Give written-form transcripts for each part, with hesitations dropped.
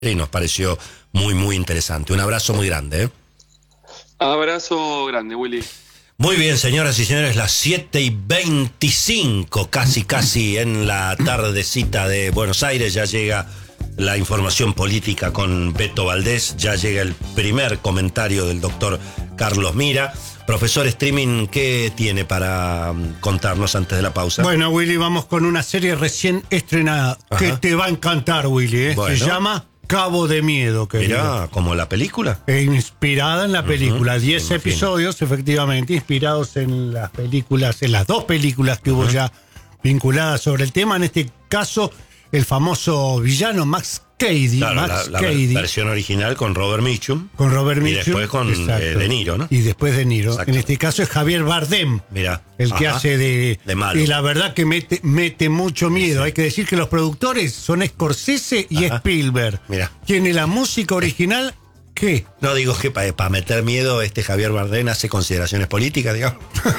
y nos pareció muy, muy interesante. Un abrazo muy grande, ¿eh? Abrazo grande, Willy. Muy bien, señoras y señores, las 7:25, casi en la tardecita de Buenos Aires, ya llega la información política con Beto Valdés, ya llega el primer comentario del doctor Carlos Mira. Profesor Streaming, ¿qué tiene para contarnos antes de la pausa? Bueno, Willy, vamos con una serie recién estrenada. Ajá. Que te va a encantar, Willy, ¿eh? Bueno. Se llama Cabo de Miedo. Mirá, ¿como la película? Inspirada en la película. 10 episodios, efectivamente, inspirados en las películas, en las dos películas que hubo ya vinculadas sobre el tema. En este caso, el famoso villano Max Cady. Claro, la versión original con Robert Mitchum. Con Robert Mitchum. Y después con De Niro, ¿no? Y después De Niro. En este caso es Javier Bardem. Mirá. El que hace de malo. Y la verdad que mete mucho miedo. Sí. Hay que decir que los productores son Scorsese y Spielberg. Mirá. Tiene la música original. ¿Qué? No, digo que para meter miedo Javier Bardem hace consideraciones políticas, digamos.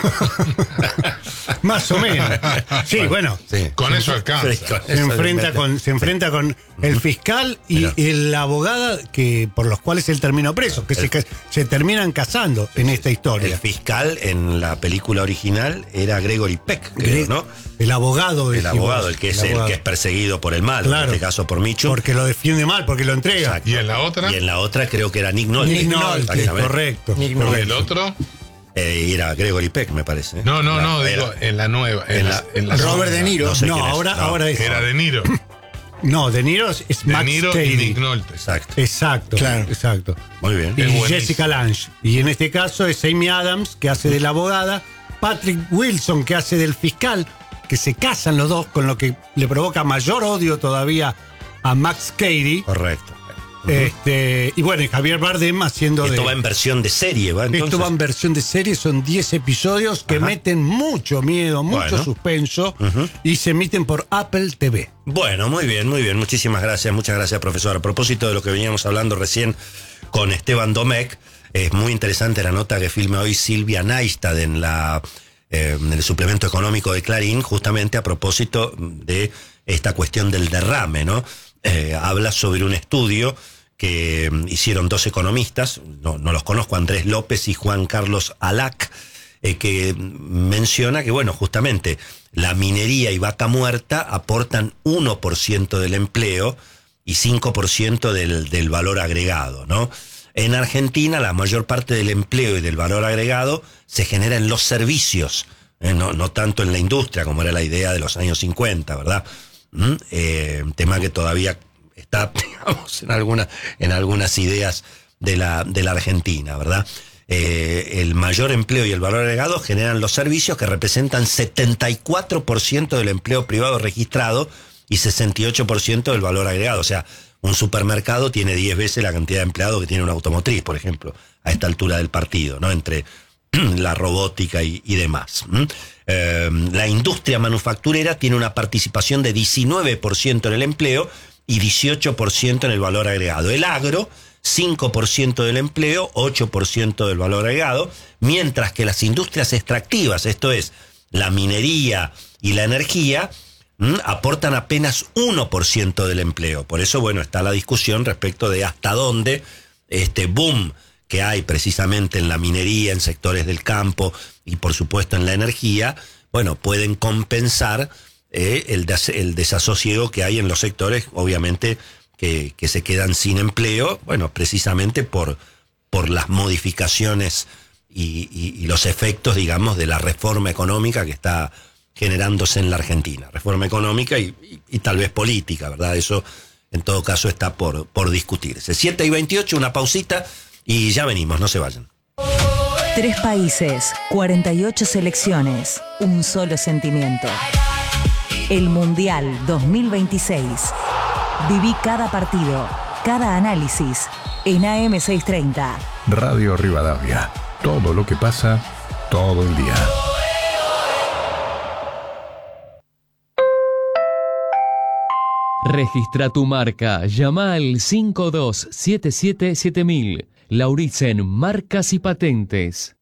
Más o menos. Sí, bueno. Sí. Con eso alcanza. Sí, se enfrenta con el fiscal y la abogada por los cuales él terminó preso, que se terminan casando en esta historia. El fiscal en la película original era Gregory Peck, creo, ¿no? El abogado. El abogado, el que es perseguido por el mal, claro, en este caso por Mitchum. Porque lo defiende mal, porque lo entrega. Exacto. ¿Y en la otra? Y en la otra creo que era Nick Nolte. Nick Nolte, correcto. ¿Y el otro? Era Gregory Peck, me parece. No, digo, en la nueva. En la Robert De Niro. No, ahora es. Era De Niro. No, De Niro es Max Niro Cady. Y Nick Nolte. Exacto. Claro. Exacto. Muy bien. Y Jessica Lange. Y en este caso es Amy Adams, que hace de la abogada, Patrick Wilson, que hace del fiscal, que se casan los dos, con lo que le provoca mayor odio todavía a Max Cady. Correcto. Y bueno, y Javier Bardem haciendo Esto va en versión de serie, ¿va? Entonces. Esto va en versión de serie, son 10 episodios que meten mucho miedo, mucho suspenso, y se emiten por Apple TV. Bueno, muy bien, muchísimas gracias, muchas gracias, profesor. A propósito de lo que veníamos hablando recién con Esteban Domecq, es muy interesante la nota que filma hoy Silvia Neistad en el suplemento económico de Clarín, justamente a propósito de esta cuestión del derrame, ¿no? Habla sobre un estudio que hicieron dos economistas, no los conozco, Andrés López y Juan Carlos Alac, que menciona que, bueno, justamente la minería y Vaca Muerta aportan 1% del empleo y 5% del valor agregado, ¿no? En Argentina la mayor parte del empleo y del valor agregado se genera en los servicios, no tanto en la industria como era la idea de los años 50, ¿verdad? Tema que todavía está, digamos, en algunas ideas de la Argentina, ¿verdad? El mayor empleo y el valor agregado generan los servicios, que representan 74% del empleo privado registrado y 68% del valor agregado. O sea, un supermercado tiene 10 veces la cantidad de empleados que tiene una automotriz, por ejemplo, a esta altura del partido, ¿no? Entre la robótica y demás. La industria manufacturera tiene una participación de 19% en el empleo y 18% en el valor agregado. El agro, 5% del empleo, 8% del valor agregado, mientras que las industrias extractivas, esto es, la minería y la energía, aportan apenas 1% del empleo. Por eso, bueno, está la discusión respecto de hasta dónde este boom que hay precisamente en la minería, en sectores del campo y por supuesto en la energía, bueno, pueden compensar el desasosiego que hay en los sectores, obviamente, que se quedan sin empleo, bueno, precisamente por las modificaciones y los efectos, digamos, de la reforma económica que está generándose en la Argentina. Reforma económica y tal vez política, ¿verdad? Eso, en todo caso, está por discutirse. 7:28, una pausita. Y ya venimos, no se vayan. 3 países, 48 selecciones, un solo sentimiento. El Mundial 2026. Viví cada partido, cada análisis en AM630. Radio Rivadavia. Todo lo que pasa, todo el día. Registra tu marca. Llama al 52777000. Lauritzen Marcas y Patentes.